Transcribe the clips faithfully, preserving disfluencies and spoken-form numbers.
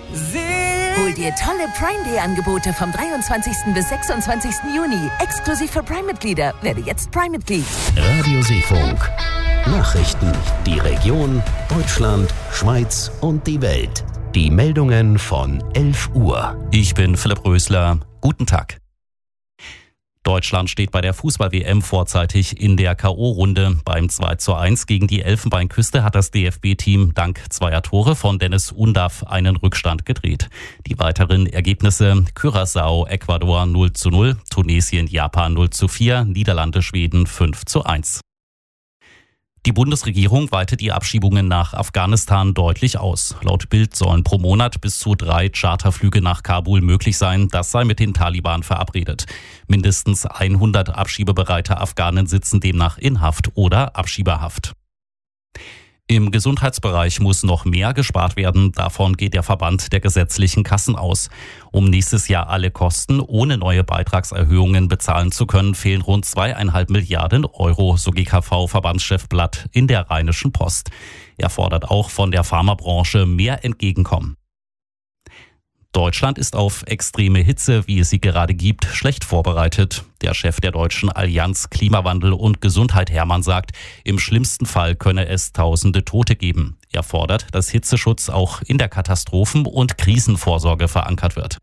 Hol dir tolle Prime-Day-Angebote vom dreiundzwanzigsten bis sechsundzwanzigsten Juni. Exklusiv für Prime-Mitglieder. Werde jetzt Prime-Mitglied. Radio Seefunk. Nachrichten, die Region, Deutschland, Schweiz und die Welt. Die Meldungen von elf Uhr. Ich bin Philipp Rösler. Guten Tag. Deutschland steht bei der Fußball-W M vorzeitig in der K O-Runde. Beim zwei zu eins gegen die Elfenbeinküste hat das D F B-Team dank zweier Tore von Dennis Undav einen Rückstand gedreht. Die weiteren Ergebnisse: Curaçao, Ecuador null zu null, Tunesien, Japan null zu vier, Niederlande, Schweden fünf zu eins. Die Bundesregierung weitet die Abschiebungen nach Afghanistan deutlich aus. Laut Bild sollen pro Monat bis zu drei Charterflüge nach Kabul möglich sein. Das sei mit den Taliban verabredet. Mindestens hundert abschiebebereite Afghanen sitzen demnach in Haft oder Abschiebehaft. Im Gesundheitsbereich muss noch mehr gespart werden. Davon geht der Verband der gesetzlichen Kassen aus. Um nächstes Jahr alle Kosten ohne neue Beitragserhöhungen bezahlen zu können, fehlen rund zweieinhalb Milliarden Euro, so G K V-Verbandschef Blatt in der Rheinischen Post. Er fordert auch von der Pharmabranche mehr Entgegenkommen. Deutschland ist auf extreme Hitze, wie es sie gerade gibt, schlecht vorbereitet. Der Chef der Deutschen Allianz Klimawandel und Gesundheit Hermann sagt, im schlimmsten Fall könne es tausende Tote geben. Er fordert, dass Hitzeschutz auch in der Katastrophen- und Krisenvorsorge verankert wird.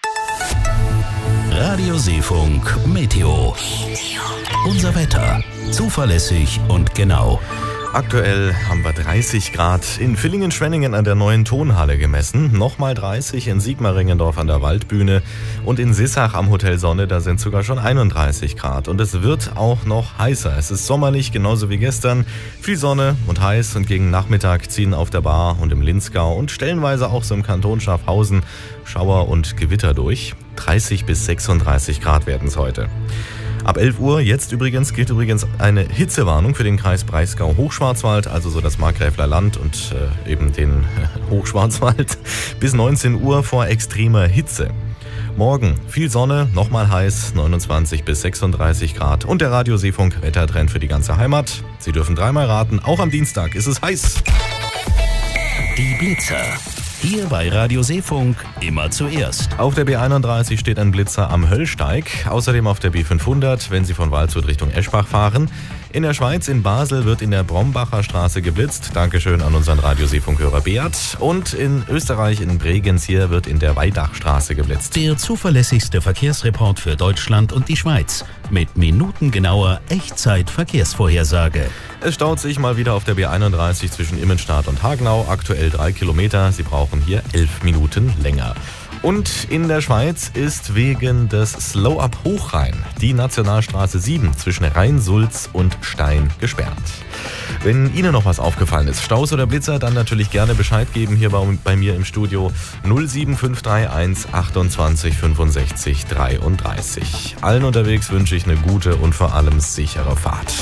Radio Seefunk Meteo. Unser Wetter. Zuverlässig und genau. Aktuell haben wir dreißig Grad in Villingen-Schwenningen an der neuen Tonhalle gemessen, nochmal dreißig in Sigmaringendorf an der Waldbühne und in Sissach am Hotel Sonne, da sind sogar schon einunddreißig Grad. Und es wird auch noch heißer. Es ist sommerlich, genauso wie gestern. Viel Sonne und heiß und gegen Nachmittag ziehen auf der Baar und im Linzgau und stellenweise auch so im Kanton Schaffhausen Schauer und Gewitter durch. dreißig bis sechsunddreißig Grad werden es heute. Ab elf Uhr, jetzt übrigens, gilt übrigens eine Hitzewarnung für den Kreis Breisgau-Hochschwarzwald, also so das Markgräfler Land und äh, eben den äh, Hochschwarzwald, bis neunzehn Uhr vor extremer Hitze. Morgen viel Sonne, nochmal heiß, neunundzwanzig bis sechsunddreißig Grad und der Radio Seefunk Wettertrend für die ganze Heimat. Sie dürfen dreimal raten, auch am Dienstag ist es heiß. Die Blitzer. Hier bei Radio Seefunk immer zuerst. Auf der B einunddreißig steht ein Blitzer am Höllsteig. Außerdem auf der B fünfhundert, wenn Sie von Waldshut Richtung Eschbach fahren. In der Schweiz, in Basel, wird in der Brombacher Straße geblitzt. Dankeschön an unseren Radio Seefunk-Hörer Beat. Und in Österreich, in Bregenz hier, wird in der Weidachstraße geblitzt. Der zuverlässigste Verkehrsreport für Deutschland und die Schweiz. Mit minutengenauer Echtzeit-Verkehrsvorhersage. Es staut sich mal wieder auf der B einunddreißig zwischen Immenstadt und Hagenau. Aktuell drei Kilometer. Sie brauchen hier elf Minuten länger. Und in der Schweiz ist wegen des Slow-Up Hochrhein die Nationalstraße sieben zwischen Rhein-Sulz und Stein gesperrt. Wenn Ihnen noch was aufgefallen ist, Staus oder Blitzer, dann natürlich gerne Bescheid geben hier bei, bei mir im Studio null sieben fünf drei eins achtundzwanzig fünfundsechzig dreiunddreißig. Allen unterwegs wünsche ich eine gute und vor allem sichere Fahrt.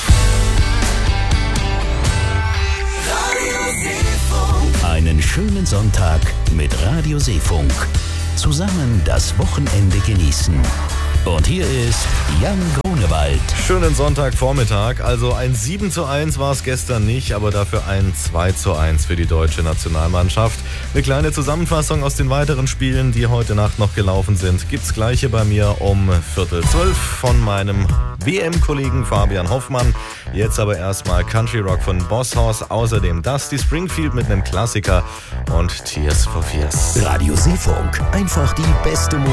Einen schönen Sonntag mit Radio Seefunk. Zusammen das Wochenende genießen. Und hier ist Jan Grunewald. Schönen Sonntagvormittag. Also ein sieben zu eins war es gestern nicht, aber dafür ein zwei zu eins für die deutsche Nationalmannschaft. Eine kleine Zusammenfassung aus den weiteren Spielen, die heute Nacht noch gelaufen sind, gibt's gleich hier bei mir um Viertel zwölf von meinem W M-Kollegen Fabian Hoffmann. Jetzt aber erstmal Country Rock von Boss Hoss, außerdem Dusty Springfield mit einem Klassiker und Tears for Fears. Radio Seefunk, einfach die beste Musik.